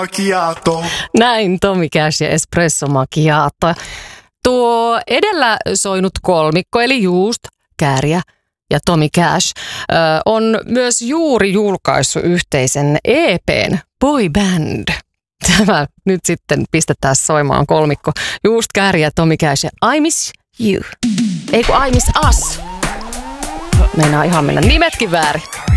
Macchiato. Näin Tommy Cash ja Espresso Macchiato. Tuo edellä soinut kolmikko, eli Just, Kääriä ja Tommy Cash, on myös juuri julkaissut yhteisen EP:n Boy Band. Tämä nyt sitten pistetään soimaan kolmikko. Just, Kääriä ja Tommy Cash ja I Miss You. Ei kun I Miss Us. Meinaa ihan mennä nimetkin väärin.